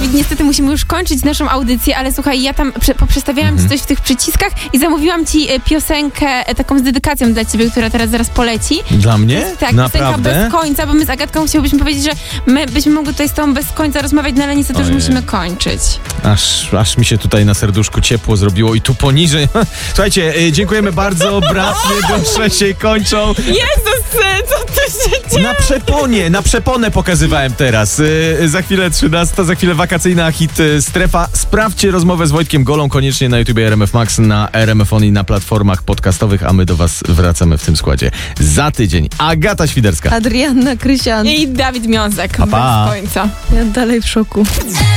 Dawid, niestety musimy już kończyć naszą audycję, ale słuchaj, ja tam poprzestawiałam ci coś w tych przyciskach i zamówiłam ci piosenkę taką z dedykacją dla ciebie, która teraz zaraz poleci. Dla mnie? Tak, Naprawdę? piosenka bez końca, bo my z Agatką chciałbyśmy powiedzieć, że my byśmy mogli tutaj z tobą bez końca rozmawiać, no ale niestety już musimy kończyć. Aż mi się tutaj na serduszku ciepło zrobiło i tu poniżej. Słuchajcie, dziękujemy bardzo. Bratnie dusze się kończą. Jezus, co tu się dzieje? Na przeponę pokazywałem teraz. Za chwilę 13, za chwilę wakacyjna hit Strefa. Sprawdźcie rozmowę z Wojtkiem Golą koniecznie na YouTubie RMF Max, na RMF On i na platformach podcastowych, a my do was wracamy w tym składzie za tydzień. Agata Świderska, Adrianna Krysian. I Dawid Miązek. Pa. Bez końca. Ja dalej w szoku.